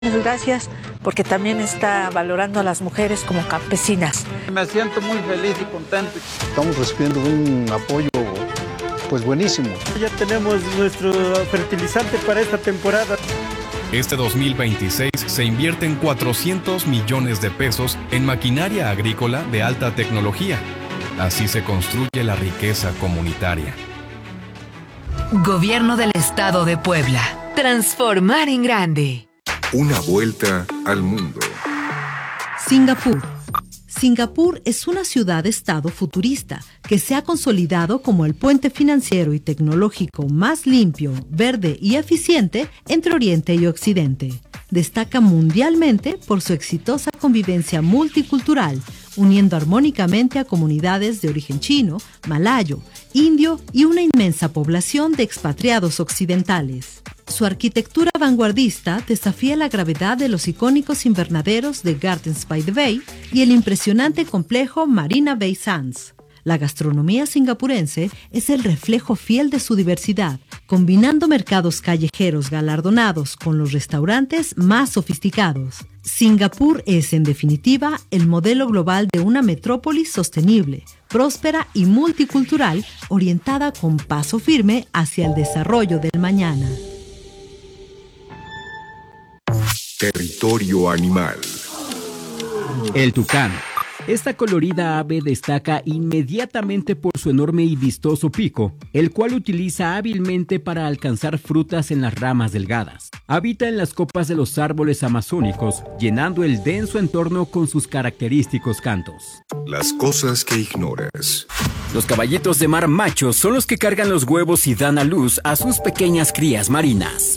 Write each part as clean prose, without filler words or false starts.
Gracias, porque también está valorando a las mujeres como campesinas. Me siento muy feliz y contento. Estamos recibiendo un apoyo pues buenísimo. Ya tenemos nuestro fertilizante para esta temporada. Este 2026 se invierten 400 millones de pesos en maquinaria agrícola de alta tecnología. Así se construye la riqueza comunitaria. Gobierno del Estado de Puebla. Transformar en grande. Una vuelta al mundo. Singapur. Singapur es una ciudad-estado futurista que se ha consolidado como el puente financiero y tecnológico más limpio, verde y eficiente entre Oriente y Occidente. Destaca mundialmente por su exitosa convivencia multicultural, uniendo armónicamente a comunidades de origen chino, malayo, indio y una inmensa población de expatriados occidentales. Su arquitectura vanguardista desafía la gravedad de los icónicos invernaderos de Gardens by the Bay y el impresionante complejo Marina Bay Sands. La gastronomía singapurense es el reflejo fiel de su diversidad, combinando mercados callejeros galardonados con los restaurantes más sofisticados. Singapur es, en definitiva, el modelo global de una metrópoli sostenible, próspera y multicultural, orientada con paso firme hacia el desarrollo del mañana. Territorio animal. El tucán. Esta colorida ave destaca inmediatamente por su enorme y vistoso pico, el cual utiliza hábilmente para alcanzar frutas en las ramas delgadas. Habita en las copas de los árboles amazónicos, llenando el denso entorno con sus característicos cantos. Las cosas que ignoras. Los caballitos de mar machos son los que cargan los huevos y dan a luz a sus pequeñas crías marinas.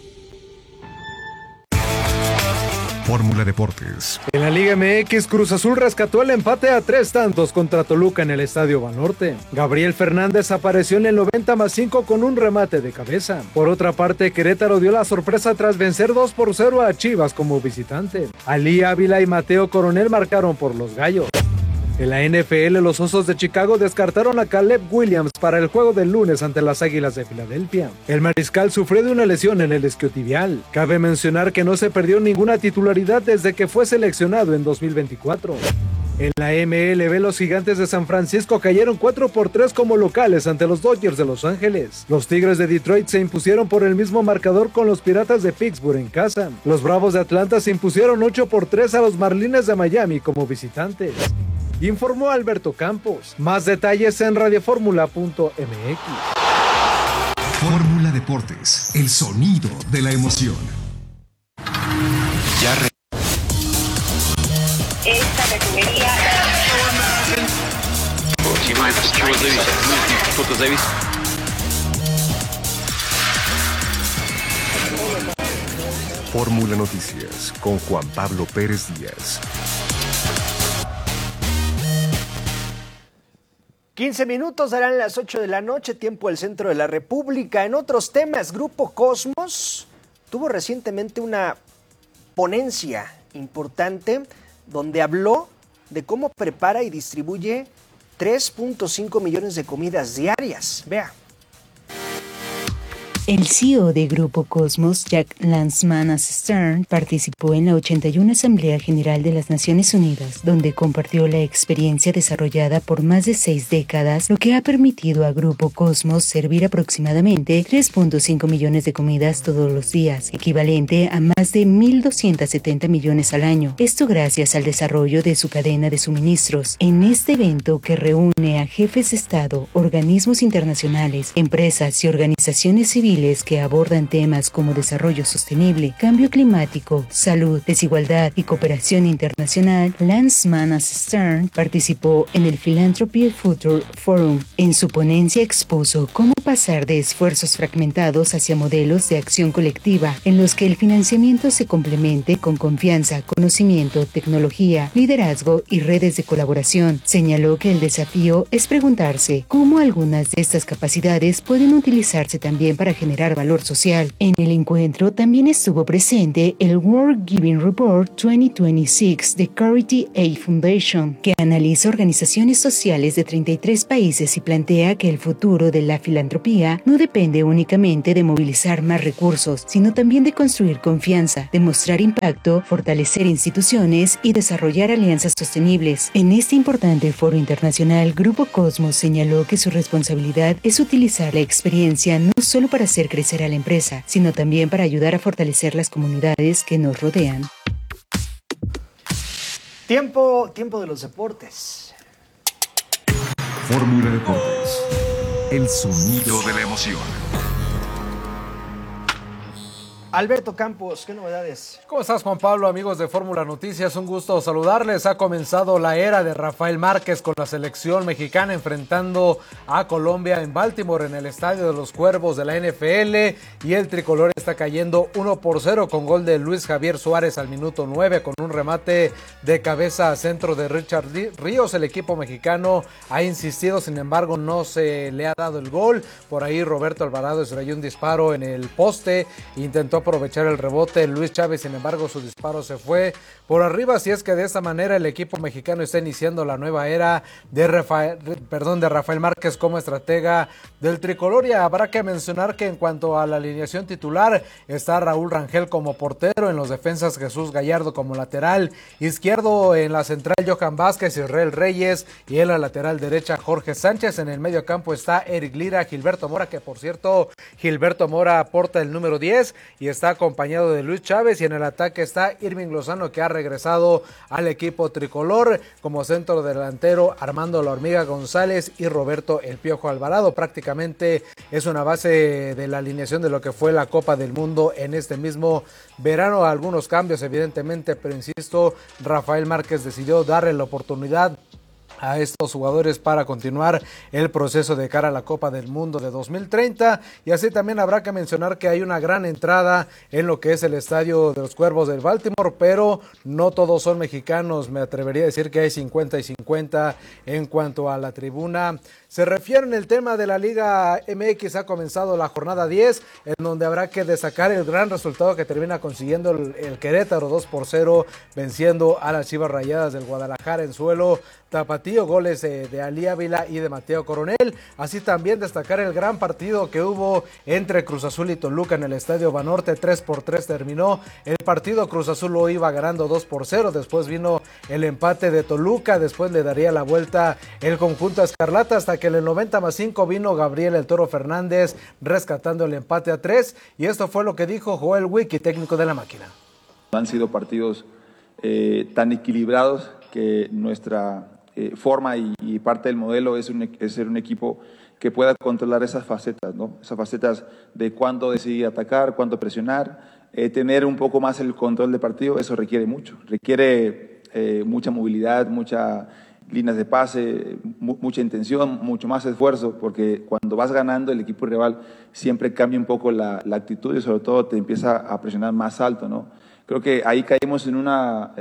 Fórmula Deportes. En la Liga MX, Cruz Azul rescató el empate a 3 tantos contra Toluca en el Estadio Banorte. Gabriel Fernández apareció en el 90+5 con un remate de cabeza. Por otra parte, Querétaro dio la sorpresa tras vencer 2-0 a Chivas como visitante. Ali Ávila y Mateo Coronel marcaron por los Gallos. En la NFL, los Osos de Chicago descartaron a Caleb Williams para el juego del lunes ante las Águilas de Filadelfia. El mariscal sufrió de una lesión en el isquiotibial. Cabe mencionar que no se perdió ninguna titularidad desde que fue seleccionado en 2024. En la MLB, los Gigantes de San Francisco cayeron 4-3 como locales ante los Dodgers de Los Ángeles. Los Tigres de Detroit se impusieron por el mismo marcador con los Piratas de Pittsburgh en casa. Los Bravos de Atlanta se impusieron 8-3 a los Marlins de Miami como visitantes. Informó Alberto Campos. Más detalles en radioformula.mx. Fórmula Deportes, el sonido de la emoción. Esta refinería. Fórmula Noticias con Juan Pablo Pérez Díaz. 15 minutos darán las 8 de la noche, tiempo del centro de la República. En otros temas, Grupo Cosmos tuvo recientemente una ponencia importante donde habló de cómo prepara y distribuye 3.5 millones de comidas diarias. Vea. El CEO de Grupo Cosmos, Jack Lansman-Stern, participó en la 81 Asamblea General de las Naciones Unidas, donde compartió la experiencia desarrollada por más de 6 décadas, lo que ha permitido a Grupo Cosmos servir aproximadamente 3.5 millones de comidas todos los días, equivalente a más de 1.270 millones al año. Esto gracias al desarrollo de su cadena de suministros. En este evento que reúne a jefes de Estado, organismos internacionales, empresas y organizaciones civiles que abordan temas como desarrollo sostenible, cambio climático, salud, desigualdad y cooperación internacional, Lansman-Stern participó en el Philanthropy Future Forum. En su ponencia expuso cómo pasar de esfuerzos fragmentados hacia modelos de acción colectiva en los que el financiamiento se complemente con confianza, conocimiento, tecnología, liderazgo y redes de colaboración. Señaló que el desafío es preguntarse cómo algunas de estas capacidades pueden utilizarse también para generar valor social. En el encuentro también estuvo presente el World Giving Report 2026 de Charity Aid Foundation, que analiza organizaciones sociales de 33 países y plantea que el futuro de la filantropía no depende únicamente de movilizar más recursos, sino también de construir confianza, demostrar impacto, fortalecer instituciones y desarrollar alianzas sostenibles. En este importante foro internacional, Grupo Cosmos señaló que su responsabilidad es utilizar la experiencia no solo para hacer crecer a la empresa, sino también para ayudar a fortalecer las comunidades que nos rodean. Tiempo de los deportes. Fórmula Deportes. El sonido de la emoción. Alberto Campos, ¿qué novedades? ¿Cómo estás, Juan Pablo? Amigos de Fórmula Noticias, un gusto saludarles. Ha comenzado la era de Rafael Márquez con la selección mexicana enfrentando a Colombia en Baltimore en el Estadio de los Cuervos de la NFL, y el tricolor está cayendo 1-0 con gol de Luis Javier Suárez al minuto 9 con un remate de cabeza a centro de Richard Ríos. El equipo mexicano ha insistido, sin embargo no se le ha dado el gol. Por ahí Roberto Alvarado estrelló un disparo en el poste, intentó aprovechar el rebote Luis Chávez, sin embargo su disparo se fue por arriba. Así es que de esta manera el equipo mexicano está iniciando la nueva era de Rafael Márquez como estratega del tricolor. Y habrá que mencionar que en cuanto a la alineación titular está Raúl Rangel como portero, en los defensas Jesús Gallardo como lateral izquierdo, en la central Johan Vázquez, Israel Reyes, y en la lateral derecha Jorge Sánchez. En el medio campo está Eric Lira, Gilberto Mora, que por cierto Gilberto Mora porta el número 10 y está acompañado de Luis Chávez, y en el ataque está Irving Lozano, que ha regresado al equipo tricolor como centro delantero Armando La Hormiga González y Roberto El Piojo Alvarado. Prácticamente es una base de la alineación de lo que fue la Copa del Mundo en este mismo verano. Algunos cambios evidentemente, pero insisto, Rafael Márquez decidió darle la oportunidad a estos jugadores para continuar el proceso de cara a la Copa del Mundo de 2030. Y así también habrá que mencionar que hay una gran entrada en lo que es el Estadio de los Cuervos del Baltimore, pero no todos son mexicanos. Me atrevería a decir que hay 50 y 50 en cuanto a la tribuna se refiere. En el tema de la Liga MX ha comenzado la jornada 10, en donde habrá que destacar el gran resultado que termina consiguiendo el Querétaro 2-0, venciendo a las Chivas Rayadas del Guadalajara en suelo tapatío, goles de Ali Ávila y de Mateo Coronel. Así también destacar el gran partido que hubo entre Cruz Azul y Toluca en el Estadio Banorte. 3-3 terminó el partido. Cruz Azul lo iba ganando 2-0, después vino el empate de Toluca, después le daría la vuelta el conjunto escarlata, hasta que en el 90+5 vino Gabriel El Toro Fernández rescatando el empate a 3, y esto fue lo que dijo Joel Wiki, técnico de la máquina. Han sido partidos tan equilibrados que nuestra forma y parte del modelo es ser un equipo que pueda controlar esas facetas, ¿no? Esas facetas de cuándo decidir atacar, cuándo presionar, tener un poco más el control del partido. Eso requiere mucho, requiere mucha movilidad, muchas líneas de pase, mucha intención, mucho más esfuerzo, porque cuando vas ganando el equipo rival siempre cambia un poco la actitud y sobre todo te empieza a presionar más alto, ¿no? Creo que ahí caímos en una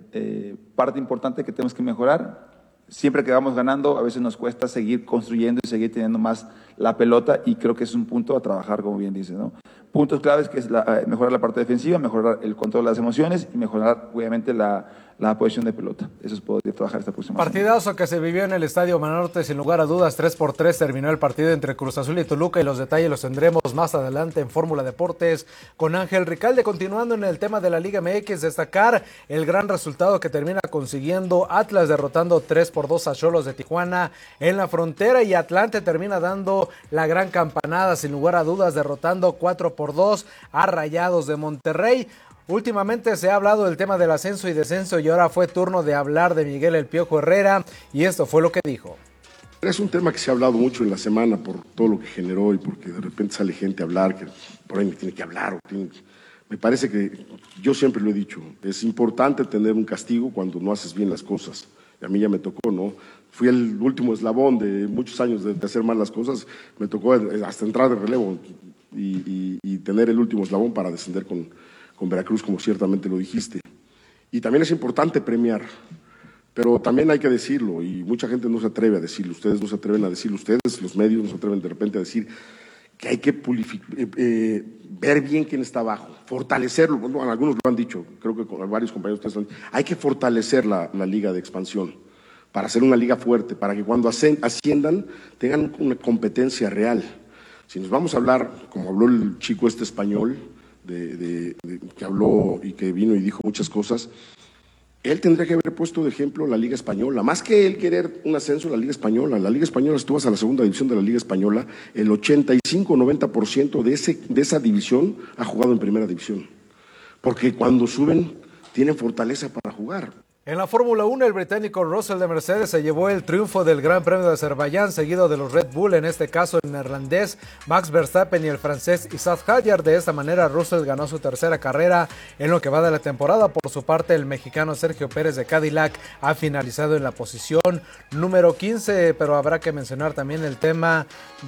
parte importante que tenemos que mejorar. Siempre que vamos ganando, a veces nos cuesta seguir construyendo y seguir teniendo más la pelota, y creo que es un punto a trabajar, como bien dice, ¿no? Puntos claves que es mejorar la parte defensiva, mejorar el control de las emociones y mejorar, obviamente, la posición de pelota. Eso es poder trabajar esta próxima partidazo semana. Que se vivió en el Estadio Banorte, sin lugar a dudas. 3-3 terminó el partido entre Cruz Azul y Toluca, y los detalles los tendremos más adelante en Fórmula Deportes con Ángel Ricalde. Continuando en el tema de la Liga MX, destacar el gran resultado que termina consiguiendo Atlas, derrotando 3-2 a Xolos de Tijuana en la Frontera, y Atlante termina dando la gran campanada, sin lugar a dudas, derrotando 4-2 a Rayados de Monterrey. Últimamente se ha hablado del tema del ascenso y descenso, y ahora fue turno de hablar de Miguel El Piojo Herrera, y esto fue lo que dijo. Es un tema que se ha hablado mucho en la semana por todo lo que generó y porque de repente sale gente a hablar, que por ahí me tiene que hablar. Me parece que, yo siempre lo he dicho, es importante tener un castigo cuando no haces bien las cosas. Y a mí ya me tocó, ¿no? Fui el último eslabón de muchos años de hacer mal las cosas. Me tocó hasta entrar de relevo y tener el último eslabón para descender con Veracruz, como ciertamente lo dijiste. Y también es importante premiar, pero también hay que decirlo, y mucha gente no se atreve a decirlo. Ustedes no se atreven a decirlo, ustedes, los medios, no se atreven de repente a decir que hay que ver bien quién está abajo, fortalecerlo. Bueno, algunos lo han dicho, creo que con varios compañeros ustedes hay que fortalecer la liga de expansión para hacer una liga fuerte, para que cuando asciendan tengan una competencia real. Si nos vamos a hablar, como habló el chico español, que habló y que vino y dijo muchas cosas, él tendría que haber puesto de ejemplo la Liga Española, más que él querer un ascenso, la Liga Española, si tú vas a la segunda división de la Liga Española, el 85-90% de esa división ha jugado en primera división, porque cuando suben tienen fortaleza para jugar. En la Fórmula 1, el británico Russell de Mercedes se llevó el triunfo del Gran Premio de Azerbaiyán, seguido de los Red Bull, en este caso el neerlandés Max Verstappen y el francés Isaac Hadjar. De esta manera, Russell ganó su tercera carrera en lo que va de la temporada. Por su parte, el mexicano Sergio Pérez de Cadillac ha finalizado en la posición número 15, pero habrá que mencionar también el tema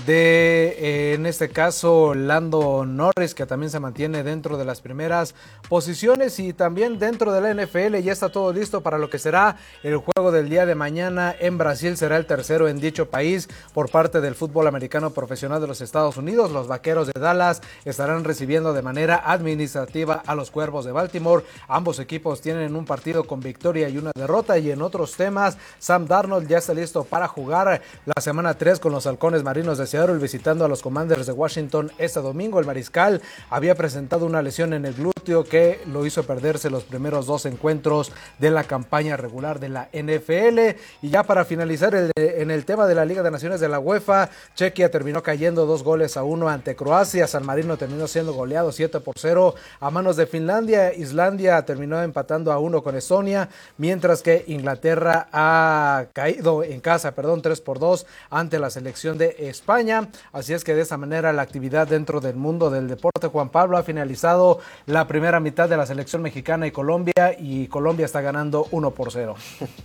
de, en este caso, Lando Norris, que también se mantiene dentro de las primeras posiciones, y también dentro de la NFL ya está todo listo para lo que será el juego del día de mañana en Brasil. Será el tercero en dicho país por parte del fútbol americano profesional de los Estados Unidos. Los Vaqueros de Dallas estarán recibiendo de manera administrativa a los Cuervos de Baltimore. Ambos equipos tienen un partido con victoria y una derrota. Y en otros temas, Sam Darnold ya está listo para jugar la semana 3 con los Halcones Marinos de Seattle, visitando a los Commanders de Washington este domingo. El mariscal había presentado una lesión en el glúteo que lo hizo perderse los primeros 2 encuentros de la campaña regular de la NFL. Y ya para finalizar en el tema de la Liga de Naciones de la UEFA, Chequia terminó cayendo 2-1 ante Croacia. San Marino terminó siendo goleado 7-0 a manos de Finlandia. Islandia terminó empatando 1 con Estonia, mientras que Inglaterra ha caído en casa, 3-2 ante la selección de España. Así es que de esa manera la actividad dentro del mundo del deporte, Juan Pablo, ha finalizado la primera mitad de la selección mexicana y Colombia está ganando 1-0.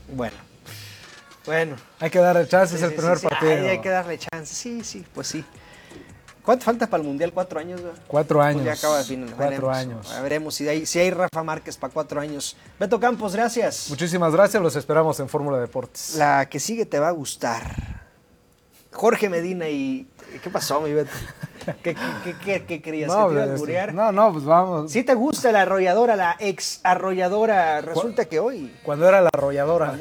Bueno. Hay que darle chances el primer partido. Hay que darle chances, sí, pues sí. ¿Cuánto falta para el Mundial? 4 años, ¿verdad? 4 años. Pues ya acaba de fin. 4 años. Veremos si hay Rafa Márquez para 4 años. Beto Campos, gracias. Muchísimas gracias, los esperamos en Fórmula Deportes. La que sigue te va a gustar. Jorge Medina y... ¿Qué pasó, mi Beto? ¿Qué querías? No, ¿Que te iba a alburear? No, pues vamos. ¿Sí te gusta la arrolladora, la ex arrolladora? Resulta que hoy... Cuando era la arrolladora.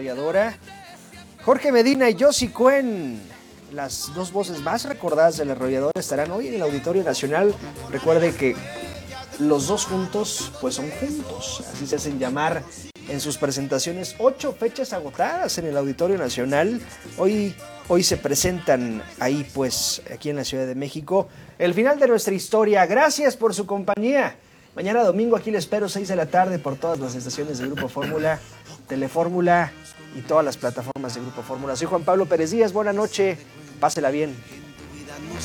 Jorge Medina y Josie Cuen, las dos voces más recordadas de la arrolladora, estarán hoy en el Auditorio Nacional. Recuerde que los dos juntos, pues son juntos. Así se hacen llamar en sus presentaciones. 8 fechas agotadas en el Auditorio Nacional. Hoy se presentan ahí, pues, aquí en la Ciudad de México. El final de nuestra historia. Gracias por su compañía. Mañana domingo aquí les espero 6 de la tarde por todas las estaciones de Grupo Fórmula, Telefórmula y todas las plataformas de Grupo Fórmula. Soy Juan Pablo Pérez Díaz. Buena noche. Pásela bien.